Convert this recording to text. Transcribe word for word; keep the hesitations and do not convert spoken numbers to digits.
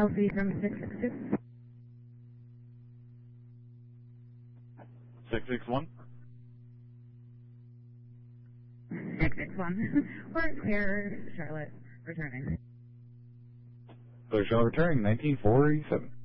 Elsie from six six six. six six one? six six one. We're Claire, Charlotte, returning. Claire Charlotte returning, nineteen forty-seven.